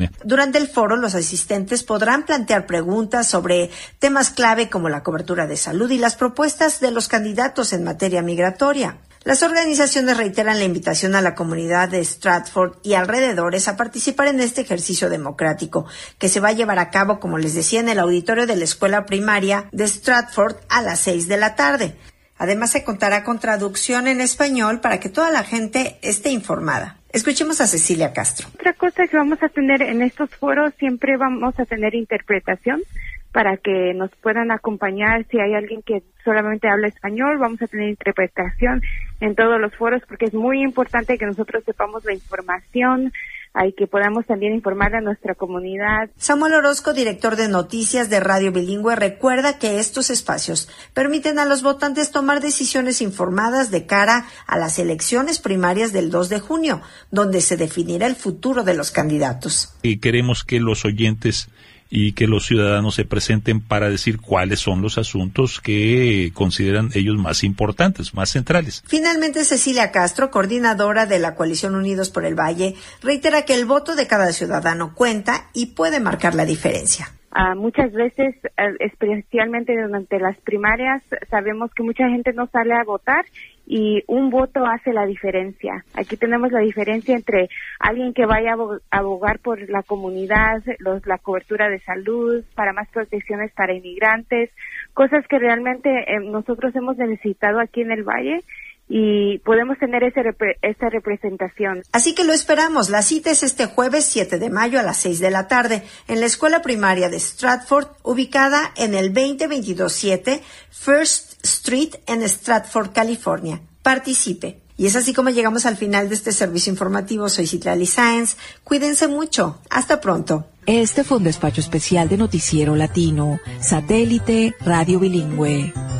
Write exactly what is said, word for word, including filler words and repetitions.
Durante el foro, los asistentes podrán plantear preguntas sobre temas clave como la cobertura de salud y las propuestas de los candidatos en materia migratoria. Las organizaciones reiteran la invitación a la comunidad de Stratford y alrededores a participar en este ejercicio democrático, que se va a llevar a cabo, como les decía, en el auditorio de la escuela primaria de Stratford a las seis de la tarde. Además, se contará con traducción en español para que toda la gente esté informada. Escuchemos a Cecilia Castro. Otra cosa que vamos a tener en estos foros, siempre vamos a tener interpretación para que nos puedan acompañar. Si hay alguien que solamente habla español, vamos a tener interpretación en todos los foros, porque es muy importante que nosotros sepamos la información y que podamos también informar a nuestra comunidad. Samuel Orozco, director de noticias de Radio Bilingüe, recuerda que estos espacios permiten a los votantes tomar decisiones informadas de cara a las elecciones primarias del dos de junio, donde se definirá el futuro de los candidatos. Y queremos que los oyentes y que los ciudadanos se presenten para decir cuáles son los asuntos que consideran ellos más importantes, más centrales. Finalmente, Cecilia Castro, coordinadora de la Coalición Unidos por el Valle, reitera que el voto de cada ciudadano cuenta y puede marcar la diferencia. Uh, muchas veces, uh, especialmente durante las primarias, sabemos que mucha gente no sale a votar y un voto hace la diferencia. Aquí tenemos la diferencia entre alguien que vaya a abogar por la comunidad, los, la cobertura de salud, para más protecciones para inmigrantes, cosas que realmente eh, nosotros hemos necesitado aquí en el Valle. Y podemos tener ese repre- esta representación. Así que lo esperamos. La cita es este jueves siete de mayo a las seis de la tarde en la escuela primaria de Stratford, ubicada en el veinte veintidós siete First Street en Stratford, California. Participe. Y es así como llegamos al final de este servicio informativo. Soy Citlali Sáenz. Cuídense mucho. Hasta pronto. Este fue un despacho especial de Noticiero Latino, Satélite Radio Bilingüe.